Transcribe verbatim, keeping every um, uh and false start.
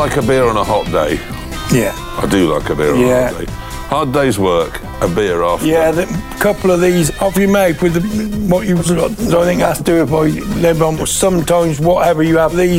like a beer on a hot day. Yeah. I do like a beer on Yeah. a hot day. Hard day's work, a beer after. Yeah, the couple of these off you make with the, what you've got. I think that's doable. Sometimes whatever you have these.